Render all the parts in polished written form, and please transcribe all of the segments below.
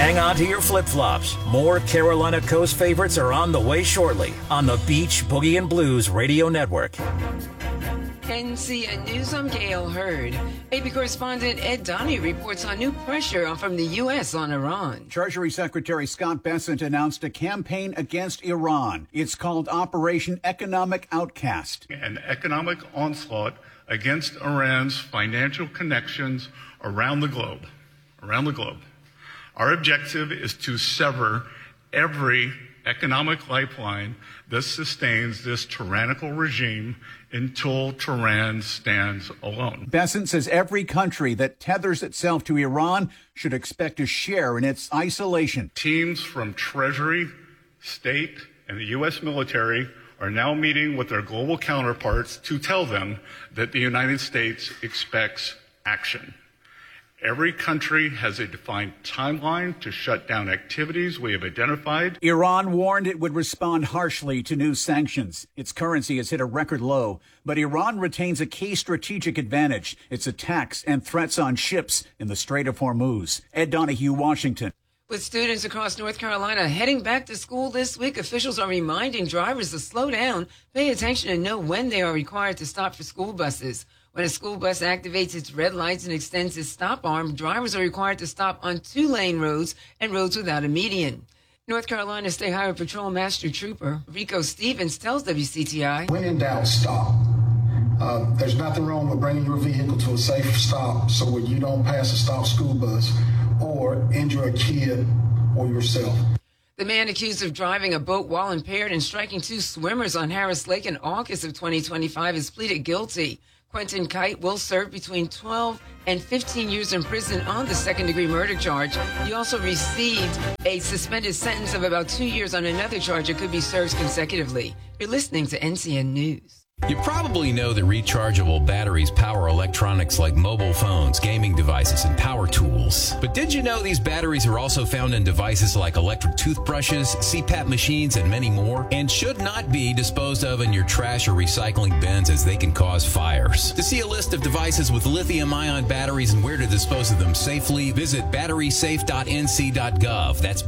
hang on to your flip-flops. More Carolina Coast favorites are on the way shortly on the Beach Boogie and Blues Radio Network. NCN News, I'm Gail Hurd. AP correspondent Ed Donnie reports on new pressure from the U.S. on Iran. Treasury Secretary Scott Bessent announced a campaign against Iran. It's called Operation Economic Outcast. An economic onslaught against Iran's financial connections around the globe. Our objective is to sever every economic lifeline that sustains this tyrannical regime until Tehran stands alone. Bessent says every country that tethers itself to Iran should expect a share in its isolation. Teams from Treasury, State, and the U.S. military are now meeting with their global counterparts to tell them that the United States expects action. Every country has a defined timeline to shut down activities we have identified. Iran warned it would respond harshly to new sanctions. Its currency has hit a record low, but Iran retains a key strategic advantage: its attacks and threats on ships in the Strait of Hormuz. Ed Donahue, Washington. With students across North Carolina heading back to school this week, officials are reminding drivers to slow down, pay attention, and know when they are required to stop for school buses. When a school bus activates its red lights and extends its stop arm, drivers are required to stop on 2-lane roads and roads without a median. North Carolina State Highway Patrol Master Trooper Rico Stevens tells WCTI, when in doubt, stop. There's nothing wrong with bringing your vehicle to a safe stop so when you don't pass a stopped school bus or injure a kid or yourself. The man accused of driving a boat while impaired and striking 2 swimmers on Harris Lake in August of 2025 has pleaded guilty. Quentin Kite will serve between 12 and 15 years in prison on the second-degree murder charge. He also received a suspended sentence of about 2 years on another charge that could be served consecutively. You're listening to NCN News. You probably know that rechargeable batteries power electronics like mobile phones, gaming devices, and power tools. But did you know these batteries are also found in devices like electric toothbrushes, CPAP machines, and many more, and should not be disposed of in your trash or recycling bins as they can cause fires? To see a list of devices with lithium-ion batteries and where to dispose of them safely, visit batterysafe.nc.gov. That's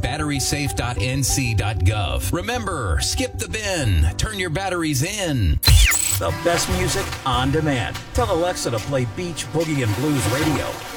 batterysafe.nc.gov. Remember, skip the bin. Turn your batteries in. The best music on demand. Tell Alexa to play Beach Boogie and Blues Radio.